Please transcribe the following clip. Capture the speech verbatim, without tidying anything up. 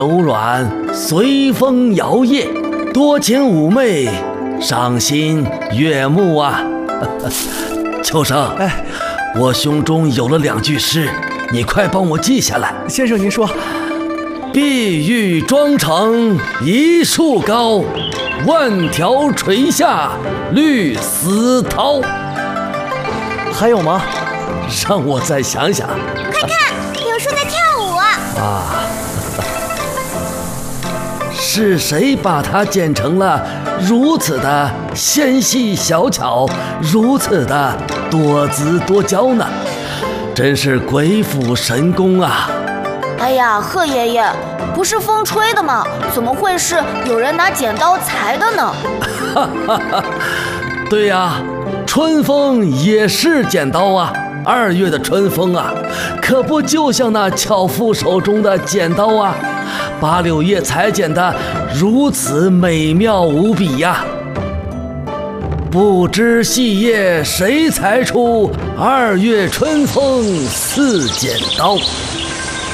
柔软，随风摇曳，多情妩媚，赏心悦目啊！秋生， 哎， 我胸中有了两句诗，你快帮我记下来。 先生您说。 碧玉妆成一树高，万条垂下绿丝绦。 还有吗？ 让我再想想。 快看，有树在跳舞啊！ 啊，是谁把它剪成了如此的纤细小巧，如此的多姿多娇呢？真是鬼斧神工啊！ 哎呀，贺爷爷，不是风吹的吗？怎么会是有人拿剪刀裁的呢？ 哈哈哈，对呀，春风也是剪刀啊！二月的春风啊，可不就像那樵夫手中的剪刀啊，把柳叶裁剪得如此美妙无比呀！不知细叶谁裁出，二月春风似剪刀。